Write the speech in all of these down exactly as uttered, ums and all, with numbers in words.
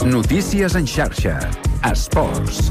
Notícies en xarxa. Esports.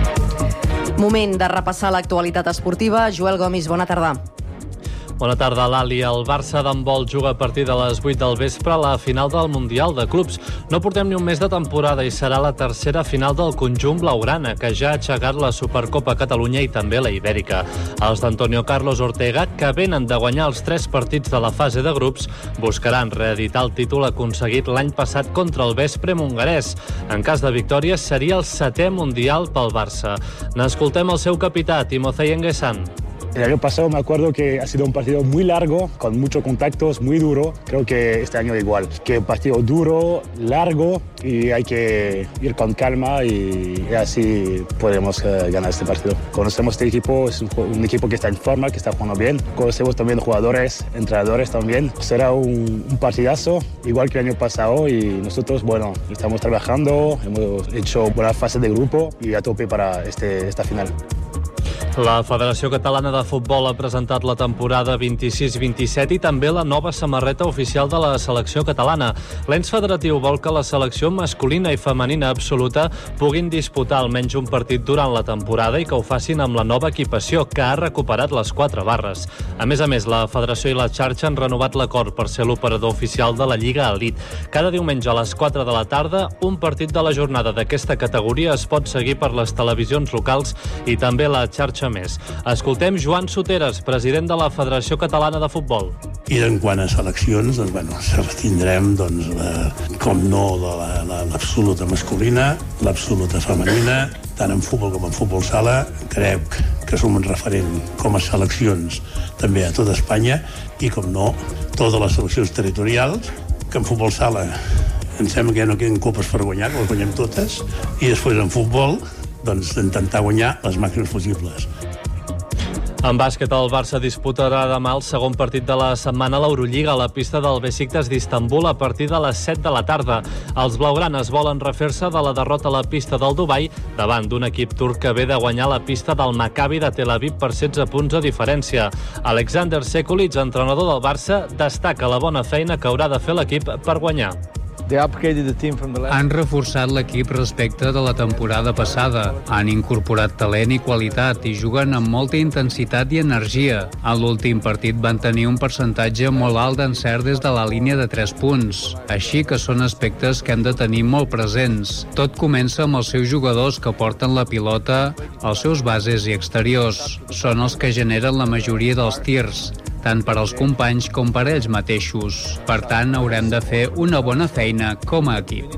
Moment de repassar l'actualitat esportiva. Joel Gomis, bona tarda. Bona tarda, Lali. El Barça d'handbol juga a partir de les vuit del vespre a la final del Mundial de Clubs. No portem ni un mes de temporada i serà la tercera final del conjunt blaugrana, que ja ha aixecat la Supercopa Catalunya i també la Ibèrica. Els d'Antonio Carlos Ortega, que venen de guanyar els tres partits de la fase de grups, buscaran reeditar el títol aconseguit l'any passat contra el Veszprém hongarès. En cas de victòria, seria el setè Mundial pel Barça. N'escoltem el seu capità, Timofey Enguessan. El año pasado me acuerdo que ha sido un partido muy largo, con muchos contactos, muy duro. Creo que este año igual. Que un partido duro, largo y hay que ir con calma y así podemos uh, ganar este partido. Conocemos este equipo, es un, un equipo que está en forma, que está jugando bien. Conocemos también jugadores, entrenadores también. Será un, un partidazo, igual que el año pasado y nosotros, bueno, estamos trabajando, hemos hecho buena fase de grupo y a tope para este, esta final. La Federació Catalana de Futbol ha presentat la temporada vint-i-sis vint-i-set i també la nova samarreta oficial de la selecció catalana. L'ens federatiu vol que la selecció masculina i femenina absoluta puguin disputar almenys un partit durant la temporada i que ho facin amb la nova equipació, que ha recuperat les quatre barres. A més a més, la Federació i la xarxa han renovat l'acord per ser l'operador oficial de la Lliga Elite. Cada diumenge a les quatre de la tarda, un partit de la jornada d'aquesta categoria es pot seguir per les televisions locals i també la xarxa més. Escoltem Joan Soteres, president de la Federació Catalana de Futbol. I en quant a seleccions, doncs, bueno, tindrem, doncs, la, com no, de la, la, l'absoluta masculina, l'absoluta femenina, tant en futbol com en futbol sala. Crec que som un referent com a seleccions també a tota Espanya i, com no, totes les seleccions territorials, que en futbol sala em sembla que ja no queden copes per guanyar, que les guanyem totes, i després en futbol doncs intentar guanyar les màximes possibles. En bàsquet, el Barça disputarà demà el segon partit de la setmana a l'Eurolliga a la pista del Besiktas d'Istanbul a partir de les set de la tarda. Els blaugranes volen refer-se de la derrota a la pista del Dubai davant d'un equip turc que ve de guanyar la pista del Maccabi de Tel Aviv per setze punts de diferència. Alexander Sekulic, entrenador del Barça, destaca la bona feina que haurà de fer l'equip per guanyar. Han reforçat l'equip respecte de la temporada passada. Han incorporat talent i qualitat i juguen amb molta intensitat i energia. A l'últim partit van tenir un percentatge molt alt d'encert des de la línia de tres punts. Així que són aspectes que hem de tenir molt presents. Tot comença amb els seus jugadors que porten la pilota, els seus bases i exteriors. Són els que generen la majoria dels tirs, tant per als companys com per ells mateixos. Per tant, haurem de fer una bona feina com a equip.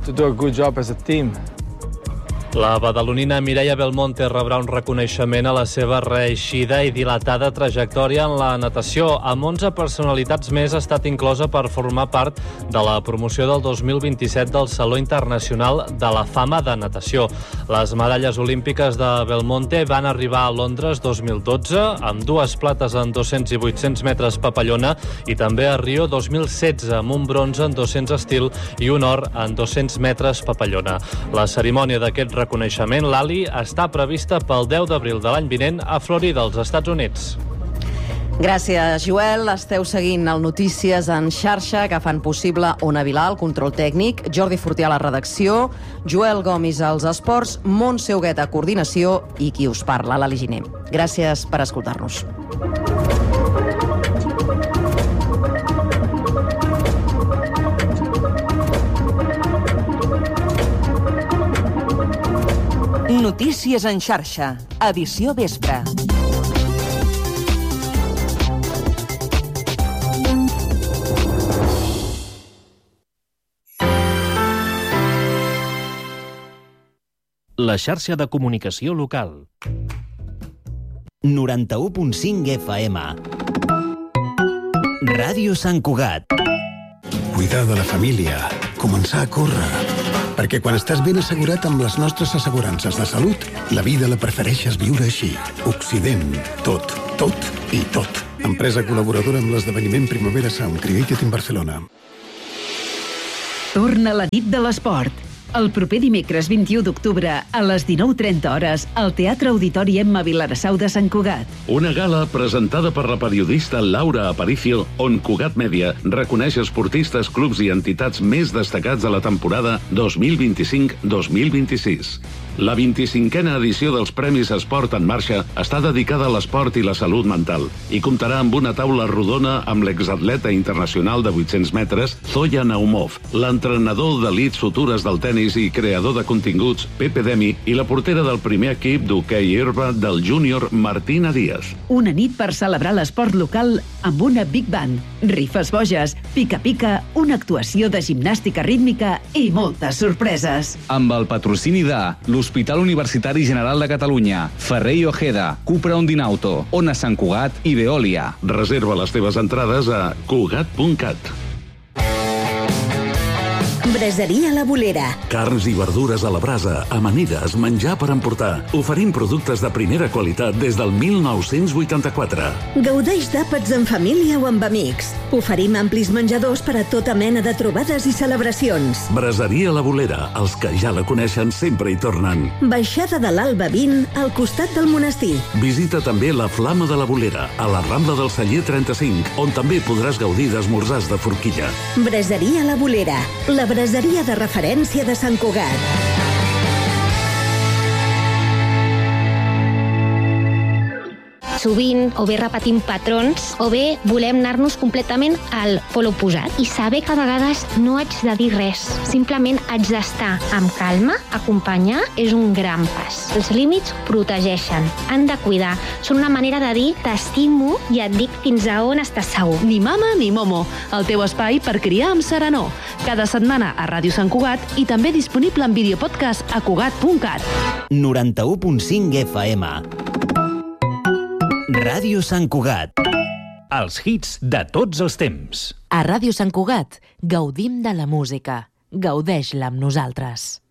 La badalonina Mireia Belmonte rebrà un reconeixement a la seva reeixida i dilatada trajectòria en la natació. Amb onze personalitats més ha estat inclosa per formar part de la promoció del dos mil vint-i-set del Saló Internacional de la Fama de Natació. Les medalles olímpiques de Belmonte van arribar a Londres dos mil dotze, amb dues plates en dos-cents i vuit-cents metres papallona, i també a Rio dos mil setze, amb un bronze en dos-cents estil i un or en dos-cents metres papallona. La cerimònia d'aquest reconeixement, l'Ali, està prevista pel deu d'abril de l'any vinent a Florida, als Estats Units. Gràcies, Joel. Esteu seguint el Notícies en xarxa, que fan possible Ona Vilà, el control tècnic, Jordi Fortià a la redacció, Joel Gomis als esports, Montse Huguet a coordinació i qui us parla, l'Ali Giner. Gràcies per escoltar-nos. Notícies en xarxa, edició vespre. La xarxa de comunicació local. noranta-u punt cinc F M. Ràdio Sant Cugat. Cuidar de la família, començar a córrer. Perquè quan estàs ben assegurat amb les nostres assegurances de salut, la vida la prefereixes viure així. Occident. Tot, tot i tot. Empresa col·laboradora amb l'esdeveniment Primavera Sound Created in Barcelona. Torna la nit de l'esport. El proper dimecres vint-i-u d'octubre, a les dinou trenta hores, al Teatre Auditori Emma Vilarassau de Sant Cugat. Una gala presentada per la periodista Laura Aparicio, on Cugat Mèdia reconeix esportistes, clubs i entitats més destacats de la temporada dos mil vint-i-cinc dos mil vint-i-sis. La vint-i-cinquena edició dels Premis Esport en Marxa està dedicada a l'esport i la salut mental i comptarà amb una taula rodona amb l'exatleta internacional de vuit-cents metres, Zoya Naumov, l'entrenador d'elits futures del tenis i creador de continguts, Pepe Demi, i la portera del primer equip d'hoquei herba del júnior, Martina Díaz. Una nit per celebrar l'esport local amb una Big Band, rifes boges, pica-pica, una actuació de gimnàstica rítmica i moltes sorpreses. Amb el patrocini de l'Hospital Universitari General de Catalunya, Ferrer i Ojeda, Cupra Ondinauto, Ona Sant Cugat i Veolia. Reserva les teves entrades a cugat punt cat. Braseria La Bolera. Carns i verdures a la brasa, amanides, menjar per emportar. Oferim productes de primera qualitat des del mil nou-cents vuitanta-quatre. Gaudeix d'àpats en família o amb amics. Oferim amplis menjadors per a tota mena de trobades i celebracions. Braseria La Bolera. Els que ja la coneixen sempre hi tornen. Baixada de l'Alba vint, al costat del monestir. Visita també la Flama de la Bolera, a la Rambla del Celler trenta-cinc, on també podràs gaudir d'esmorzars de forquilla. Braseria La Bolera. La braseria de referència de Sant Cugat. Sovint o bé repetim patrons o bé volem anar-nos completament al pol oposat i saber que a vegades no haig de dir res, simplement haig d'estar amb calma, acompanyar és un gran pas. Els límits protegeixen, han de cuidar, són una manera de dir t'estimo i et dic fins a on estàs segur. Ni mama ni momo, el teu espai per criar amb serenor. Cada setmana a Ràdio Sant Cugat i també disponible en videopodcast a cugat punt cat. noranta-u punt cinc F M. Ràdio Sant Cugat. Els hits de tots els temps. A Ràdio Sant Cugat gaudim de la música. Gaudeix-la amb nosaltres.